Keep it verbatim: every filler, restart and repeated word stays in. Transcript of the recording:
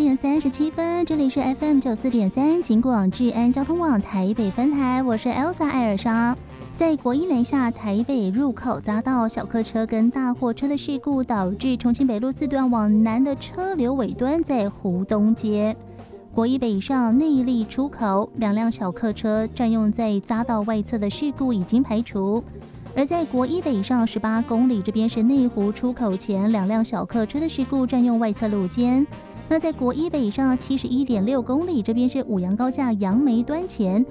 点三十七分，这里是 F M 九四点三警广治安交通网台北分台，我是 Elsa 艾尔莎。在国一南下台北入口匝道，小客车跟大货车的事故，导致重庆北路四段往南的车流尾端在湖东街。国一北上内坜出口，两辆小客车占用在匝道外侧的事故已经排除。而在国一北上十八公里这边是内湖出口前两辆小客车的事故占用外侧路肩。那在国一北上七十一点六公里这边是五羊高架杨梅端前